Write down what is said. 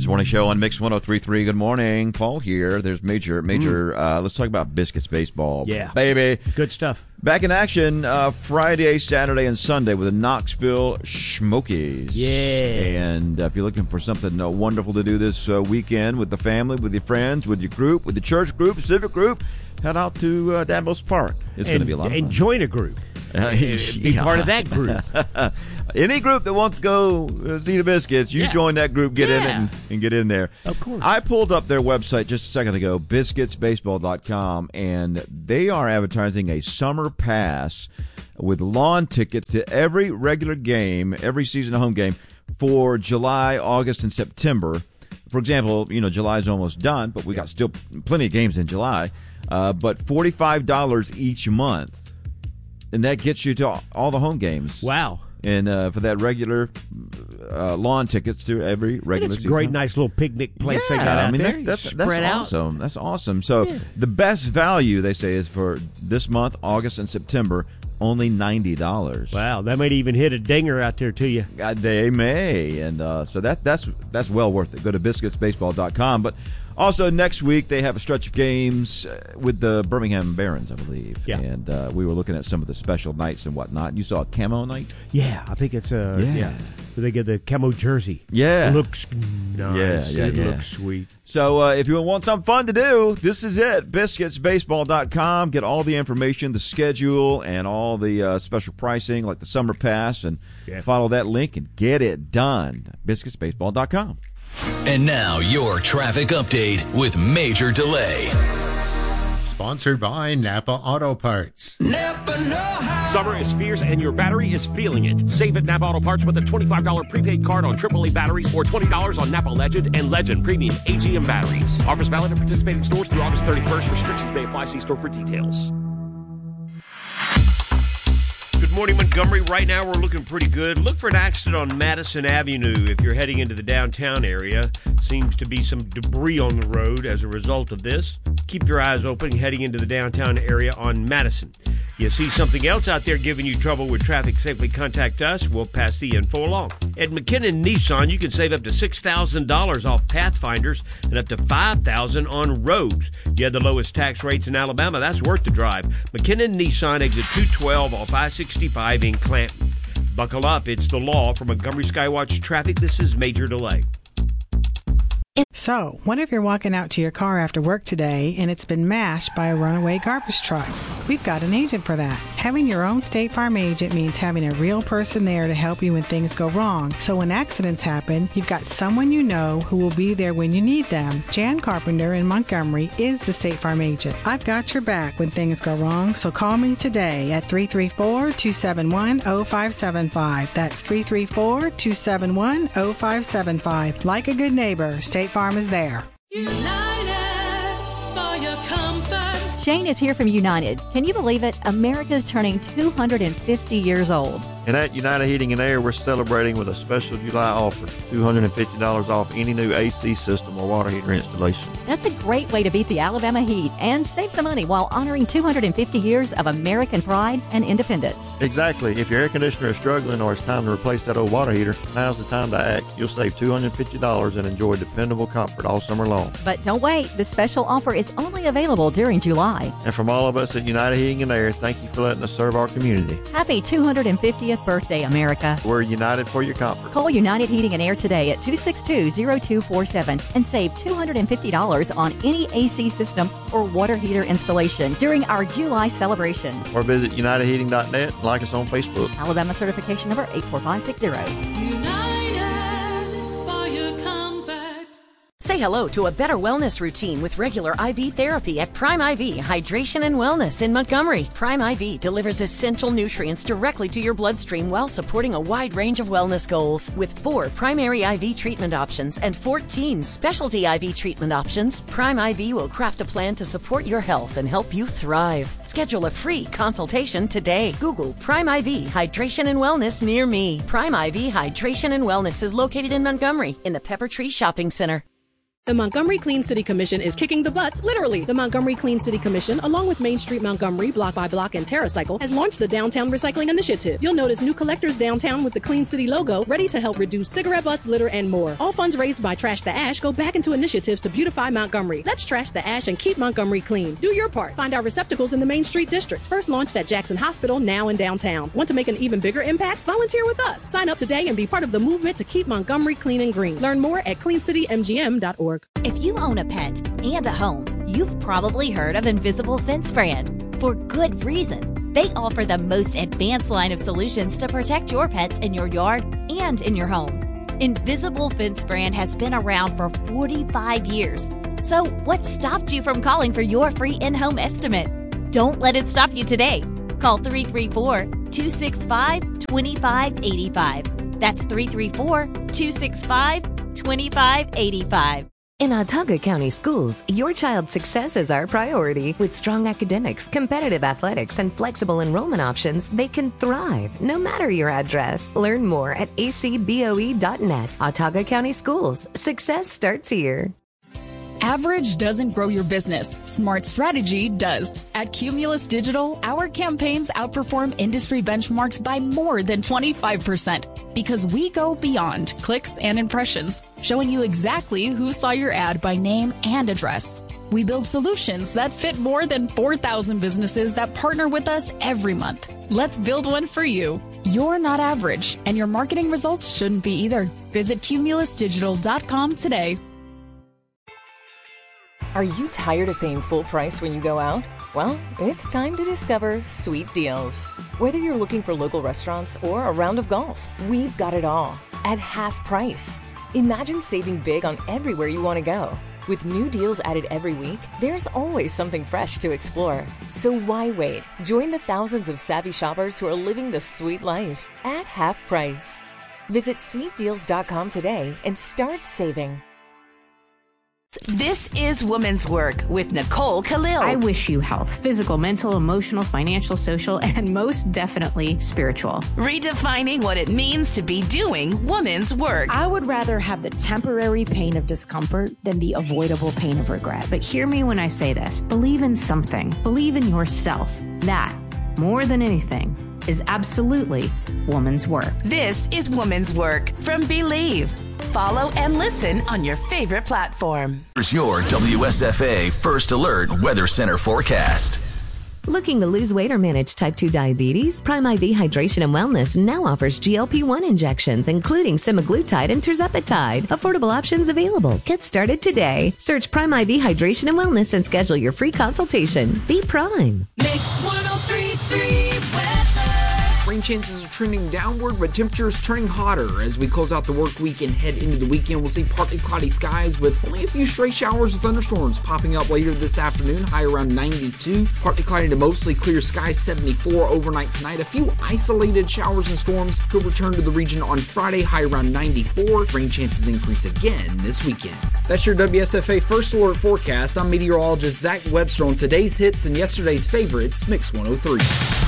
This morning show on Mix 103.3. Good morning. Paul here. There's major. Let's talk about Biscuits baseball. Yeah. Baby. Good stuff. Back in action Friday, Saturday, and Sunday with the Knoxville Smokies. Yeah. And if you're looking for something wonderful to do this weekend with the family, with your friends, with your group, with the church group, civic group, head out to Danvos Park. It's going to be a lot of fun. And join a group. Be part of that group. Any group that wants to go see the Biscuits, you join that group, get in it, and get in there. Of course. I pulled up their website just a second ago, biscuitsbaseball.com, and they are advertising a summer pass with lawn tickets to every regular game, every season home game for July, August, and September. For example, July's almost done, but we got still plenty of games in July. But $45 each month. And that gets you to all the home games. Wow. And for that regular lawn tickets to every regular season. It's a great, nice little picnic place they got out there. That's awesome. That's awesome. So the best value, they say, is for this month, August and September, only $90. Wow, that might even hit a dinger out there to you. They may. And so that's well worth it. Go to biscuitsbaseball.com. But also, next week, they have a stretch of games with the Birmingham Barons, I believe. Yeah. And we were looking at some of the special nights and whatnot. You saw a camo night? Yeah, I think it's they get the camo jersey. Yeah. It looks nice. Yeah. It looks sweet. So if you want something fun to do, this is it. BiscuitsBaseball.com. Get all the information, the schedule, and all the special pricing, like the summer pass, and follow that link and get it done. BiscuitsBaseball.com. And now your traffic update with Major Delay. Sponsored by Napa Auto Parts. Summer is fierce and your battery is feeling it. Save at Napa Auto Parts with a $25 prepaid card on AAA batteries or $20 on Napa Legend and Legend Premium AGM batteries. Offers valid at participating stores through August 31st. Restrictions may apply. See store for details. Good morning, Montgomery. Right now, we're looking pretty good. Look for an accident on Madison Avenue if you're heading into the downtown area. Seems to be some debris on the road as a result of this. Keep your eyes open heading into the downtown area on Madison. You see something else out there giving you trouble with traffic, safely contact us. We'll pass the info along. At McKinnon Nissan, you can save up to $6,000 off Pathfinders and up to $5,000 on Rogues. You have the lowest tax rates in Alabama. That's worth the drive. McKinnon Nissan, exit 212 off I-65 in Clanton. Buckle up. It's the law. For Montgomery Skywatch Traffic, this is Major Delay. So, what if you're walking out to your car after work today and it's been mashed by a runaway garbage truck? We've got an agent for that. Having your own State Farm agent means having a real person there to help you when things go wrong. So when accidents happen, you've got someone you know who will be there when you need them. Jan Carpenter in Montgomery is the State Farm agent. I've got your back when things go wrong, so call me today at 334-271-0575. That's 334-271-0575. Like a good neighbor, State Farm is there. United for your comfort. Shane is here from United. Can you believe it? America's turning 250 years old. And at United Heating and Air, we're celebrating with a special July offer, $250 off any new AC system or water heater installation. That's a great way to beat the Alabama heat and save some money while honoring 250 years of American pride and independence. Exactly. If your air conditioner is struggling or it's time to replace that old water heater, now's the time to act. You'll save $250 and enjoy dependable comfort all summer long. But don't wait. The special offer is only available during July. And from all of us at United Heating and Air, thank you for letting us serve our community. Happy 250th birthday, America. We're united for your comfort. Call United Heating and Air today at 262-0247 and save $250 on any AC system or water heater installation during our July celebration. Or visit UnitedHeating.net and like us on Facebook. Alabama certification number 84560. United for your comfort. Say hello to a better wellness routine with regular IV therapy at Prime IV Hydration and Wellness in Montgomery. Prime IV delivers essential nutrients directly to your bloodstream while supporting a wide range of wellness goals. With 4 primary IV treatment options and 14 specialty IV treatment options, Prime IV will craft a plan to support your health and help you thrive. Schedule a free consultation today. Google Prime IV Hydration and Wellness near me. Prime IV Hydration and Wellness is located in Montgomery in the Pepper Tree Shopping Center. The Montgomery Clean City Commission is kicking the butts, literally. The Montgomery Clean City Commission, along with Main Street Montgomery, Block by Block, and TerraCycle, has launched the Downtown Recycling Initiative. You'll notice new collectors downtown with the Clean City logo, ready to help reduce cigarette butts, litter, and more. All funds raised by Trash the Ash go back into initiatives to beautify Montgomery. Let's trash the ash and keep Montgomery clean. Do your part. Find our receptacles in the Main Street District. First launched at Jackson Hospital, now in downtown. Want to make an even bigger impact? Volunteer with us. Sign up today and be part of the movement to keep Montgomery clean and green. Learn more at cleancitymgm.org. If you own a pet and a home, you've probably heard of Invisible Fence Brand. For good reason. They offer the most advanced line of solutions to protect your pets in your yard and in your home. Invisible Fence Brand has been around for 45 years. So what stopped you from calling for your free in-home estimate? Don't let it stop you today. Call 334-265-2585. That's 334-265-2585. In Autauga County Schools, your child's success is our priority. With strong academics, competitive athletics, and flexible enrollment options, they can thrive no matter your address. Learn more at acboe.net. Autauga County Schools. Success starts here. Average doesn't grow your business. Smart strategy does. At Cumulus Digital, our campaigns outperform industry benchmarks by more than 25% because we go beyond clicks and impressions, showing you exactly who saw your ad by name and address. We build solutions that fit more than 4,000 businesses that partner with us every month. Let's build one for you. You're not average, and your marketing results shouldn't be either. Visit cumulusdigital.com today. Are you tired of paying full price when you go out? Well, it's time to discover Sweet Deals. Whether you're looking for local restaurants or a round of golf, we've got it all at half price. Imagine saving big on everywhere you want to go. With new deals added every week, there's always something fresh to explore. So why wait? Join the thousands of savvy shoppers who are living the sweet life at half price. Visit sweetdeals.com today and start saving. This is Women's Work with Nicole Khalil. I wish you health, physical, mental, emotional, financial, social, and most definitely spiritual. Redefining what it means to be doing women's work. I would rather have the temporary pain of discomfort than the avoidable pain of regret. But hear me when I say this. Believe in something. Believe in yourself. That, more than anything, is absolutely woman's work. This is Women's Work from Believe. Follow and listen on your favorite platform. Here's your WSFA First Alert Weather Center forecast. Looking to lose weight or manage type 2 diabetes? Prime IV Hydration and Wellness now offers GLP-1 injections, including semaglutide and tirzepatide. Affordable options available. Get started today. Search Prime IV Hydration and Wellness and schedule your free consultation. Be Prime. Mix 103.3 weather. Rain chances are trending downward, but temperatures turning hotter as we close out the work week and head into the weekend. We'll see partly cloudy skies with only a few stray showers or thunderstorms popping up later this afternoon, high around 92. Partly cloudy to mostly clear skies, 74 overnight tonight. A few isolated showers and storms could return to the region on Friday, high around 94. Rain chances increase again this weekend. That's your WSFA First Alert forecast. I'm meteorologist Zach Webster on today's hits and yesterday's favorites, Mix 103.